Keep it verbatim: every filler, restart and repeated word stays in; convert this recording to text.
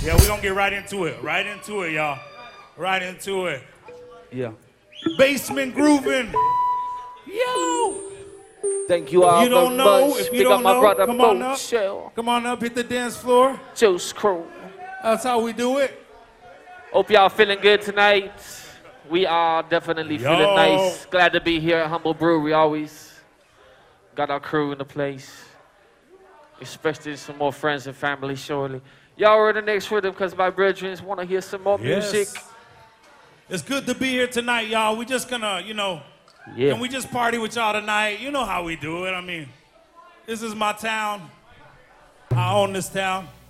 Yeah, we're gonna get right into it. Right into it, y'all. Right into it. Yeah. Basement grooving. Yo. Thank you all If you don't very know, much. if you Big don't up my know, brother come on Bo up. Shell. Come on up, hit the dance floor. Juice Crew. That's how we do it. Hope y'all feeling good tonight. We are definitely Yo. feeling nice. Glad to be here at Humble Brewery. Always got our crew in the place. Especially some more friends and family, surely. Y'all are in the next rhythm because my brethren want to hear some more Yes. music. It's good to be here tonight, y'all. We just gonna, you know, Yeah. can we just party with y'all tonight? You know how we do it. I mean, this is my town. I own this town.